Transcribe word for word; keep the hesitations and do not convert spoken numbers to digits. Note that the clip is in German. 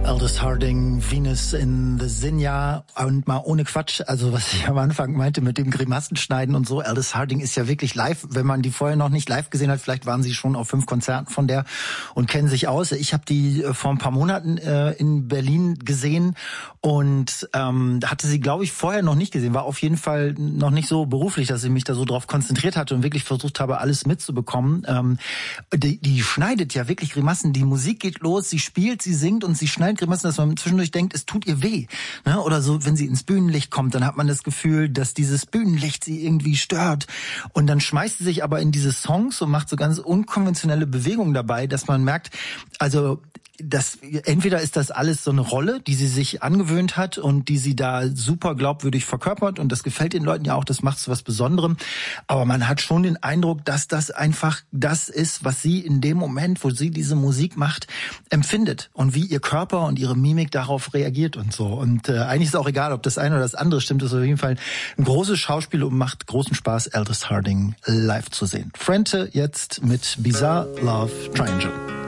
Aldous Harding, Venus in the Zinja. Und mal ohne Quatsch, also was ich am Anfang meinte mit dem Grimassenschneiden und so, Aldous Harding ist ja wirklich live, wenn man die vorher noch nicht live gesehen hat, vielleicht waren sie schon auf fünf Konzerten von der und kennen sich aus. Ich habe die vor ein paar Monaten äh, in Berlin gesehen und ähm, hatte sie, glaube ich, vorher noch nicht gesehen. War auf jeden Fall noch nicht so beruflich, dass ich mich da so drauf konzentriert hatte und wirklich versucht habe, alles mitzubekommen. Ähm, die, die schneidet ja wirklich Grimassen. Die Musik geht los, sie spielt, sie singt und sie schneidet Grimassen, dass man zwischendurch denkt, es tut ihr weh. Ne? Oder so, wenn sie ins Bühnenlicht kommt, dann hat man das Gefühl, dass dieses Bühnenlicht sie irgendwie stört. Und dann schmeißt sie sich aber in diese Songs und macht so ganz unkonventionelle Bewegungen dabei, dass man merkt, also das, entweder ist das alles so eine Rolle, die sie sich angewöhnt hat und die sie da super glaubwürdig verkörpert und das gefällt den Leuten ja auch, das macht zu was Besonderem. Aber man hat schon den Eindruck, dass das einfach das ist, was sie in dem Moment, wo sie diese Musik macht, empfindet und wie ihr Körper und ihre Mimik darauf reagiert und so. Und äh, eigentlich ist auch egal, ob das eine oder das andere stimmt. Das ist auf jeden Fall ein großes Schauspiel und macht großen Spaß, Aldous Harding live zu sehen. Frente jetzt mit Bizarre Love Triangle.